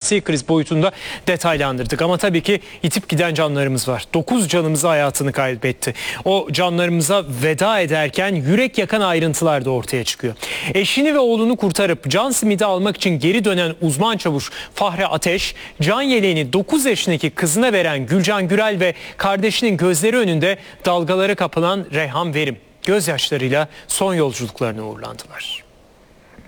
siyasi kriz boyutunda detaylandırdık. Ama tabii ki yitip giden canlarımız var. 9 canımız hayatını kaybetti. O canlarımıza veda ederken yürek yakan ayrıntılar da ortaya çıkıyor. Eşini ve oğlunu kurtarıp can simidi almak için geri dönen uzman çavuş Fahri Ateş, can yeleğini 9 yaşındaki kızına veren Gülcan Gürel ve kardeşinin gözleri önünde dalgalara kapılan Reyhan Verim gözyaşlarıyla son yolculuklarına uğurlandılar.